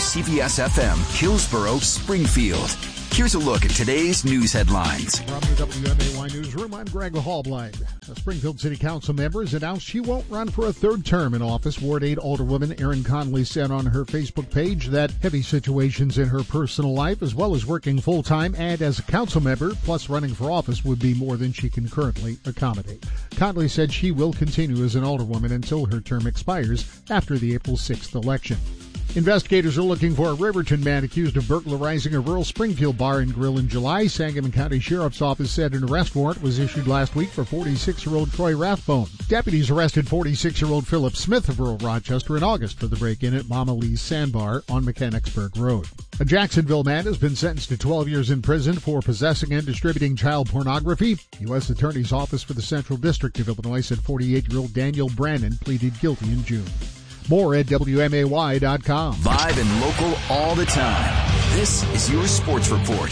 CBS FM, Hillsborough, Springfield. Here's a look at today's news headlines. From the WMAY Newsroom, I'm Greg Hallblind. A Springfield City Council member has announced she won't run for a third term in office. Ward 8 Alderwoman Erin Conley said on her Facebook page that heavy situations in her personal life, as well as working full-time and as a council member, plus running for office, would be more than she can currently accommodate. Conley said she will continue as an Alderwoman until her term expires after the April 6th election. Investigators are looking for a Riverton man accused of burglarizing a rural Springfield bar and grill in July. Sangamon County Sheriff's Office said an arrest warrant was issued last week for 46-year-old Troy Rathbone. Deputies arrested 46-year-old Philip Smith of rural Rochester in August for the break-in at Mama Lee's Sandbar on Mechanicsburg Road. A Jacksonville man has been sentenced to 12 years in prison for possessing and distributing child pornography. U.S. Attorney's Office for the Central District of Illinois said 48-year-old Daniel Brannon pleaded guilty in June. More at WMAY.com. Live and local all the time. This is your Sports Report.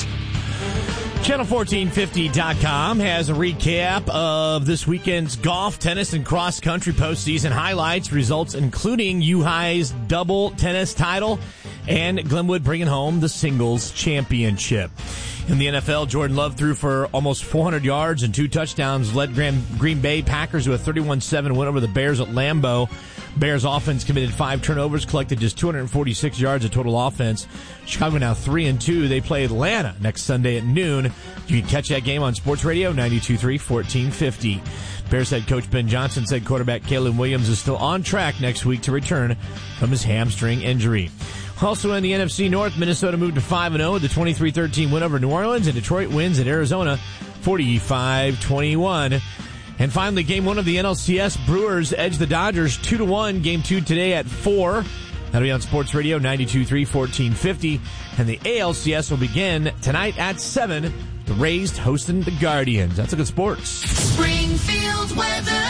Channel1450.com has a recap of this weekend's golf, tennis, and cross-country postseason highlights, results including U-High's double tennis title, and Glenwood bringing home the singles championship. In the NFL, Jordan Love threw for almost 400 yards and 2 touchdowns, led Green Bay Packers to a 31-7 win over the Bears at Lambeau. Bears offense committed 5 turnovers, collected just 246 yards of total offense. Chicago now 3-2. They play Atlanta next Sunday at noon. You can catch that game on Sports Radio 92.3, 1450. Bears head coach Ben Johnson said quarterback Caleb Williams is still on track next week to return from his hamstring injury. Also in the NFC North, Minnesota moved to 5-0 with a 23-13 win over New Orleans, and Detroit wins at Arizona 45-21. And finally, Game 1 of the NLCS, Brewers edge the Dodgers 2-1. Game 2 today at 4. That'll be on Sports Radio 92.3, 1450. And the ALCS will begin tonight at 7. The Rays hosting the Guardians. That's a good sports. Springfield weather.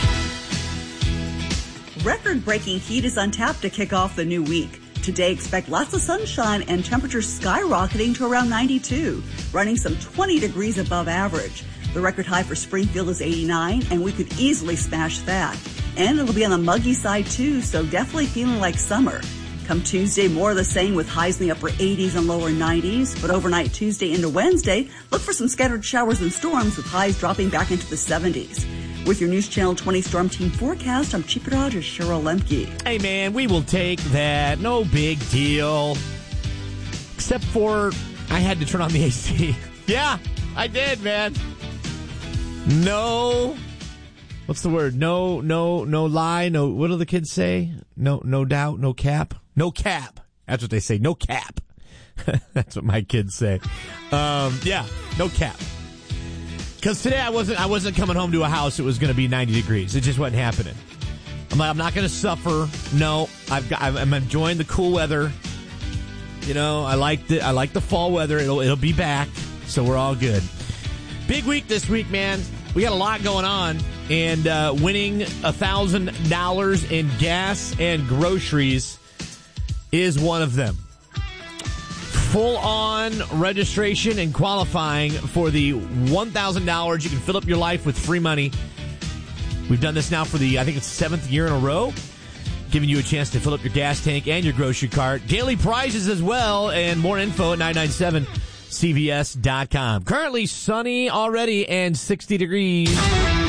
Record-breaking heat is on tap to kick off the new week. Today, expect lots of sunshine and temperatures skyrocketing to around 92, running some 20 degrees above average. The record high for Springfield is 89, and we could easily smash that. And it'll be on the muggy side, too, so definitely feeling like summer. Come Tuesday, more of the same with highs in the upper 80s and lower 90s. But overnight Tuesday into Wednesday, look for some scattered showers and storms with highs dropping back into the 70s. With your News Channel 20 Storm Team forecast, I'm Chief Meteorologist Cheryl Lemke. Hey, man, we will take that. No big deal. Except for I had to turn on the AC. Yeah, I did, man. No. What's the word? No lie. No, what do the kids say? No doubt. No cap. No cap. That's what they say. No cap. That's what my kids say. Yeah, no cap. Because today I wasn't coming home to a house. It was going to be 90 degrees. It just wasn't happening. I'm like, I'm not going to suffer. No, I'm enjoying the cool weather. You know, I like the fall weather. It'll be back, so we're all good. Big week this week, man. We got a lot going on, and winning $1,000 in gas and groceries is one of them. Full-on registration and qualifying for the $1,000. You can fill up your life with free money. We've done this now for I think it's 7th year in a row, giving you a chance to fill up your gas tank and your grocery cart. Daily prizes as well, and more info at 997CBS.com. Currently sunny already and 60 degrees.